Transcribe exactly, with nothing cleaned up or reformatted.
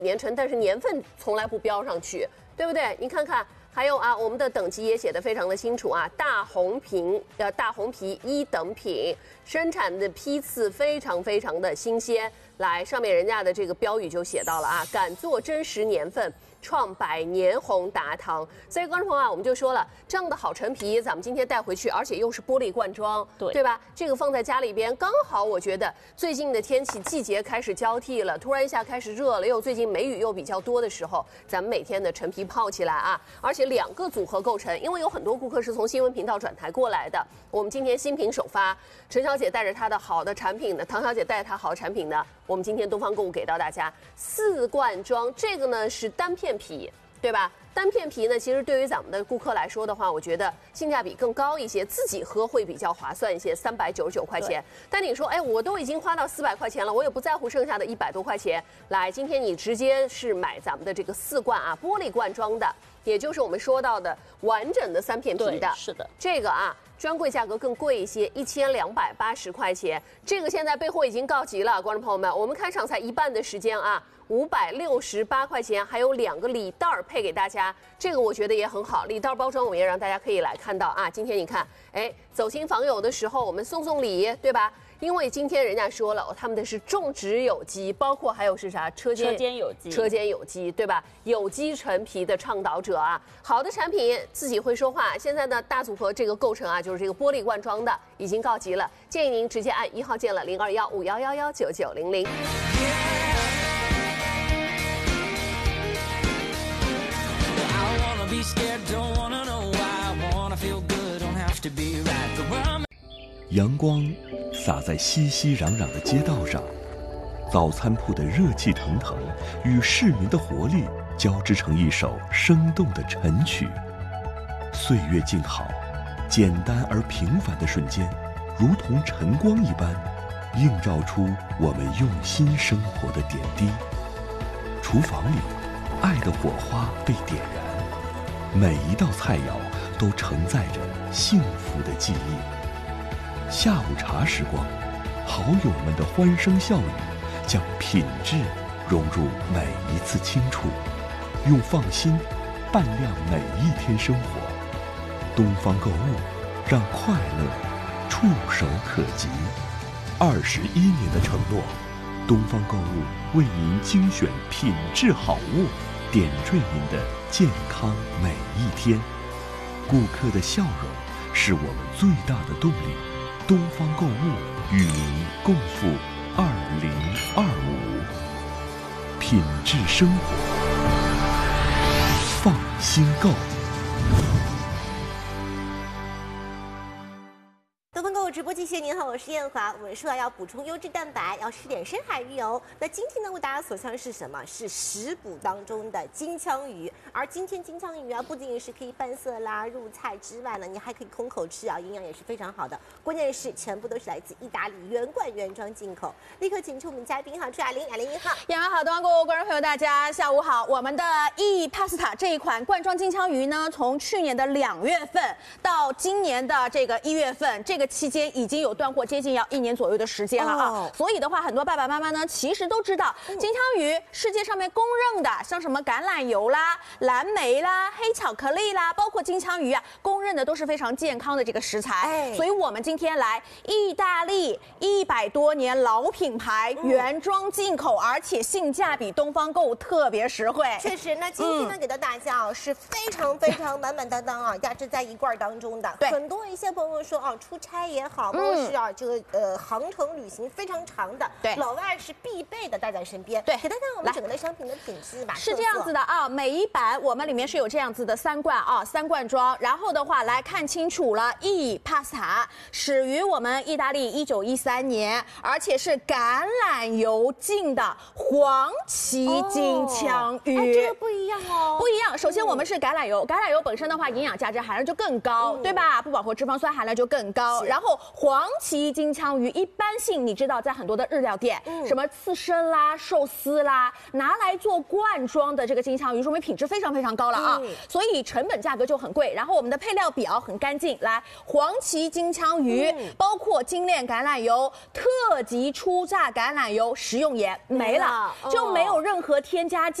年陈，但是年份从来不标上去，对不对？你看看。 还有啊，我们的等级也写得非常的清楚啊，大红瓶呃大红皮一等品，生产的批次非常非常的新鲜。来，上面人家的这个标语就写到了啊，敢做真实年份，创百年红达堂。所以观众朋友啊，我们就说了，这样的好陈皮，咱们今天带回去，而且又是玻璃罐装， 对对吧？这个放在家里边，刚好我觉得最近的天气季节开始交替了，突然一下开始热了，又最近梅雨又比较多的时候，咱们每天的陈皮泡起来啊，而且。 两个组合构成，因为有很多顾客是从新闻频道转台过来的。我们今天新品首发，陈小姐带着她的好的产品呢，唐小姐带着她好的产品呢，我们今天东方购物给到大家四罐装，这个呢是单片皮，对吧？单片皮呢，其实对于咱们的顾客来说的话，我觉得性价比更高一些，自己喝会比较划算一些，三百九十九块钱。但你说，哎，我都已经花到四百块钱了，我也不在乎剩下的一百多块钱。来，今天你直接是买咱们的这个四罐啊，玻璃罐装的。 也就是我们说到的完整的三片皮的， 是的， 这个啊专柜价格更贵一些，一千两百八十块钱。这个现在备货已经告急了，观众朋友们，我们开场才一半的时间啊，五百六十八块钱，还有两个礼袋配给大家，这个我觉得也很好。礼袋包装我们也让大家可以来看到啊，今天你看，哎，走亲访友的时候我们送送礼，对吧？ 因为今天人家说了，他们的是种植有机，包括还有是啥车间车间有机， 车间有机，对吧？有机陈皮的倡导者啊，好的产品自己会说话。现在呢，大组合这个构成啊，就是这个玻璃罐装的，已经告急了，建议您直接按一号键了，零二幺五幺幺幺九九零零。 阳光洒在熙熙攘攘的街道上，早餐铺的热气腾腾与市民的活力交织成一首生动的晨曲。岁月静好，简单而平凡的瞬间，如同晨光一般，映照出我们用心生活的点滴。厨房里，爱的火花被点燃，每一道菜肴都承载着幸福的记忆。 下午茶时光，好友们的欢声笑语，将品质融入每一次清楚，用放心伴亮每一天生活。东方购物，让快乐触手可及。二十一年的承诺，东方购物为您精选品质好物，点缀您的健康每一天。顾客的笑容是我们最大的动力。 东方购物与您共赴二零二五，品质生活，放心购。 东方购物直播继续，您好，我是燕华。我们说到要补充优质蛋白，要吃点深海鱼油。那今天呢，为大家所向是什么？是食补当中的金枪鱼。而今天金枪鱼啊，不仅仅是可以拌色啦、入菜之外呢，你还可以空口吃啊，营养也是非常好的。关键是全部都是来自意大利原罐原装进口。立刻请出我们嘉宾哈，朱雅玲，雅玲你好。 燕华好，东方购物观众朋友大家下午好。我们的 E Pasta 这一款罐装金枪鱼呢，从去年的两月份到今年的这个一月份，这个期间已经有断货接近要一年左右的时间了啊，哦、所以的话，很多爸爸妈妈呢其实都知道，金枪鱼世界上面公认的，像什么橄榄油啦、蓝莓啦、黑巧克力啦，包括金枪鱼啊，公认的都是非常健康的这个食材。哎、所以我们今天来意大利一百多年老品牌，嗯、原装进口，而且性价比东方购物特别实惠。 确实，那今天呢、嗯、给到大家啊是非常非常满满当当啊，压制在一罐当中的。 对， 很多一些朋友说啊，出差也好，包括是啊、嗯、这个呃航程旅行非常长的， 对， 老外是必备的带在身边。 对， 给大家我们整个的商品的品质吧。 是这样子的啊，每一版我们里面是有这样子的三罐啊，三罐装。然后的话来看清楚了 ，E Pasta 始于我们意大利一九一三年，而且是橄榄油浸的黄鳍金枪鱼。 哦哎，这个不一样哦， 不一样。首先我们是橄榄油，橄榄油本身的话营养价值含量就更高，嗯、对吧？不饱和脂肪酸含量就更高。然后黄鳍金枪鱼一般性，你知道在很多的日料店，嗯、什么刺身啦、寿司啦，拿拿来做罐装的这个金枪鱼，说明品质非常非常高了啊，嗯、所以成本价格就很贵。然后我们的配料表很干净，来黄鳍金枪鱼，嗯、包括精炼橄榄油、特级初榨橄榄油、食用盐没了，哦、就没有任何添加剂。